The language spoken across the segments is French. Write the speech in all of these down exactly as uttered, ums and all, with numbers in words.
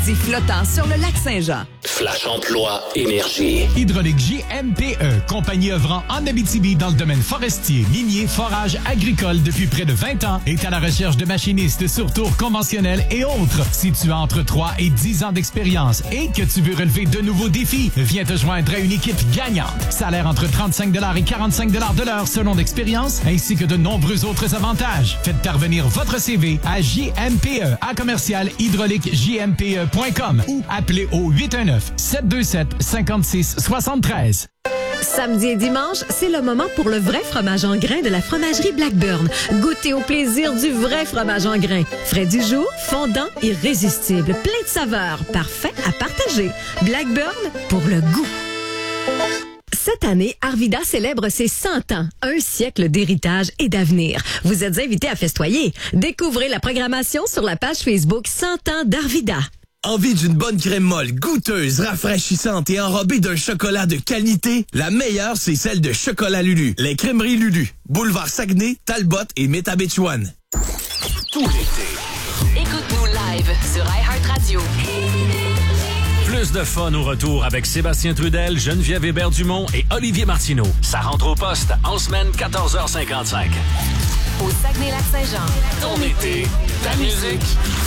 flottant sur le lac Saint-Jean. Flash Emploi Énergie. Hydraulique J M P E, compagnie œuvrant en Abitibi dans le domaine forestier, minier, forage, agricole depuis près de vingt ans, est à la recherche de machinistes sur tours conventionnels et autres. Si tu as entre trois et dix ans d'expérience et que tu veux relever de nouveaux défis, viens te joindre à une équipe gagnante. Salaire entre trente-cinq dollars et quarante-cinq dollars de l'heure selon l'expérience, ainsi que de nombreux autres avantages. Faites parvenir votre C V à J M P E à commercial hydraulique J M P E point com ou appelez au huit un neuf, sept deux sept, cinq six sept trois. Samedi et dimanche, c'est le moment pour le vrai fromage en grains de la fromagerie Blackburn. Goûtez au plaisir du vrai fromage en grains. Frais du jour, fondant, irrésistible, plein de saveurs, parfait à partager. Blackburn pour le goût. Cette année, Arvida célèbre ses cent ans, un siècle d'héritage et d'avenir. Vous êtes invités à festoyer. Découvrez la programmation sur la page Facebook cent ans d'Arvida. Envie d'une bonne crème molle, goûteuse, rafraîchissante et enrobée d'un chocolat de qualité? La meilleure, c'est celle de Chocolat Lulu. Les crèmeries Lulu. Boulevard Saguenay, Talbot et Métabetchouane. Tout l'été. Écoute-nous live sur iHeartRadio. Plus de fun au retour avec Sébastien Trudel, Geneviève Hébert-Dumont et Olivier Martineau. Ça rentre au poste en semaine quatorze heures cinquante-cinq. Au Saguenay-Lac-Saint-Jean. Ton été, ta musique.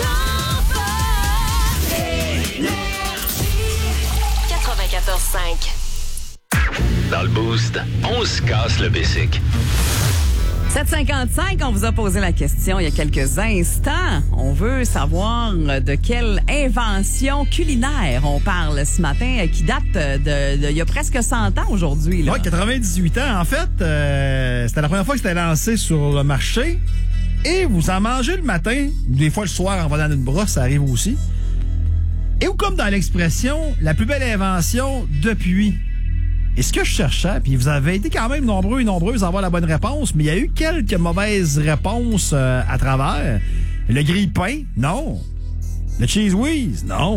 quatre-vingt-quatorze cinq. Dans le Boost, on se casse le bicycle. sept cinquante-cinq, on vous a posé la question il y a quelques instants. On veut savoir de quelle invention culinaire on parle ce matin qui date de, de il y a presque cent ans aujourd'hui. Oui, quatre-vingt-dix-huit ans. En fait, euh, c'était la première fois que c'était lancé sur le marché. Et vous en mangez le matin, des fois le soir en venant d'une brosse, ça arrive aussi. Et ou comme dans l'expression, la plus belle invention depuis. Et ce que je cherchais, puis vous avez été quand même nombreux et nombreuses à avoir la bonne réponse, mais il y a eu quelques mauvaises réponses euh, à travers. Le grille-pain, non. Le cheese whiz, non.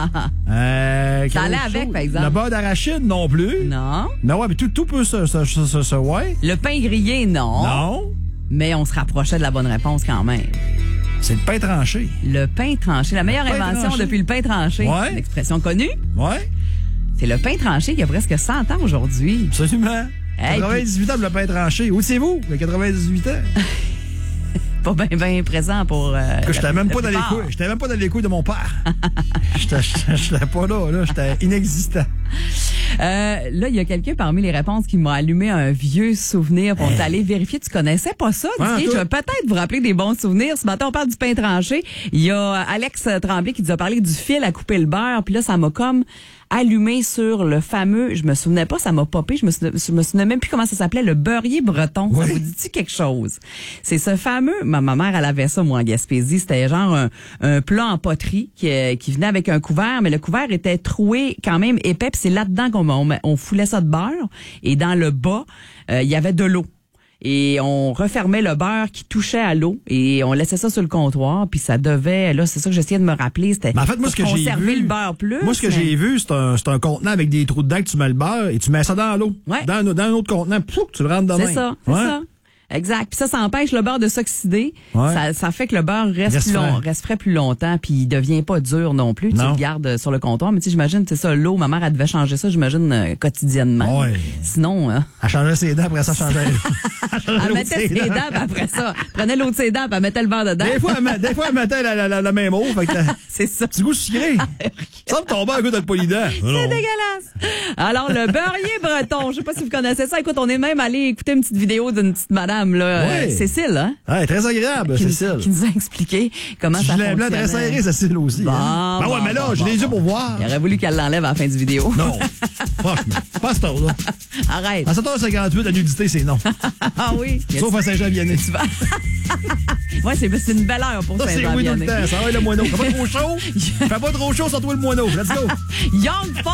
euh, Ça allait avec, chose? par exemple. Le beurre d'arachide, non plus. Non. Mais ouais, mais tout, tout peut se, se, se, se, se ouais. Le pain grillé, non. Non. Mais on se rapprochait de la bonne réponse quand même. C'est le pain tranché. Le pain tranché. La meilleure invention tranché. depuis le pain tranché. Ouais. L'expression connue. Ouais. C'est le pain tranché qui a presque cent ans aujourd'hui. Absolument. Hey, quatre-vingt-dix-huit ans pour le pain tranché. Où c'est vous, le quatre-vingt-dix-huit ans? Pas bien ben présent pour... Euh, Je n'étais même, même pas dans les couilles de mon père. J'étais pas là, là. J'étais inexistant. Euh, là, il y a quelqu'un parmi les réponses qui m'a allumé un vieux souvenir pour t'aller vérifier. Tu connaissais pas ça, Ouais, Didier? Je vais peut-être vous rappeler des bons souvenirs. Ce matin, on parle du pain tranché. Il y a Alex Tremblay qui nous a parlé du fil à couper le beurre. Puis là, ça m'a comme allumé sur le fameux, je me souvenais pas, ça m'a popé, je me, souvenais, je me souvenais même plus comment ça s'appelait, le beurrier breton. Oui. Ça vous dit-tu quelque chose? C'est ce fameux, ma, ma mère, elle avait ça, moi, en Gaspésie. C'était genre un, un plat en poterie qui, qui venait avec un couvert, mais le couvert était troué quand même épais, puis c'est là-dedans qu'on on, on foulait ça de beurre. Et dans le bas, euh, il y avait de l'eau. Et on refermait le beurre qui touchait à l'eau et on laissait ça sur le comptoir, puis ça devait, là, c'est ça que j'essayais de me rappeler, c'était Mais en fait, moi, pour ce que j'ai conserver vu, le beurre plus. Moi, ce que mais... j'ai vu, c'est un, c'est un contenant avec des trous dedans que tu mets le beurre et tu mets ça dans l'eau. Ouais. Dans, dans un autre contenant, pouf, tu le rentres dedans. C'est ça, c'est ouais. ça. Exact. Puis ça, ça empêche le beurre de s'oxyder. Ouais. Ça, ça fait que le beurre reste, Reste plus long, frais. reste frais plus longtemps, puis il devient pas dur non plus. Non. Tu le gardes sur le comptoir. Mais tu sais, j'imagine, c'est ça, l'eau, ma mère, elle devait changer ça, j'imagine, euh, quotidiennement. Ouais. Sinon, hein, Elle changeait ses dents, après ça, elle changeait elle changeait elle l'eau de mettait ses dents, puis après ça, prenait l'eau de ses dents, puis elle mettait le beurre dedans. Des fois, elle, met- des fois, elle mettait la, la, la, la même eau. Fait que t'as- C'est ça. petit goût sucré. Ça me tombe un goût de pas les dents. C'est dégueulasse. Alors, le beurrier breton, je sais pas si vous connaissez ça. Écoute, on est même allé écouter une petite vidéo d'une petite madame, là, Ouais. euh, Cécile, hein? Ouais, très agréable, Qui, Cécile. nous- qui nous a expliqué comment Petit ça gilet fonctionnait. blanc très serré, Cécile aussi. Bon, hein. Ben ouais, bon, mais là, bon, j'ai bon, les yeux bon. pour voir. Il aurait voulu qu'elle l'enlève à la fin du vidéo. Non. Fuck, pas à cette heure-là. Arrête. À sept heures cinquante-huit, la nudité, c'est non. Ah oui. Sauf à Saint-Jean-Vianney. Tu vas... ouais, c'est, c'est une belle heure pour Ça, c'est oui tout le Saint-Jean-Vianney. temps. Ça va, le moineau. Fais pas trop chaud. Fais pas trop chaud, sors-toi le moineau. Let's go. Young